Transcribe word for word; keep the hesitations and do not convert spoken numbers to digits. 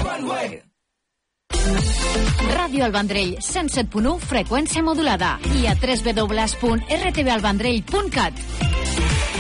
Ràdio El Vendrell, cent set punt u, freqüència modulada, i a w w w punt r t v el vendrell punt cat.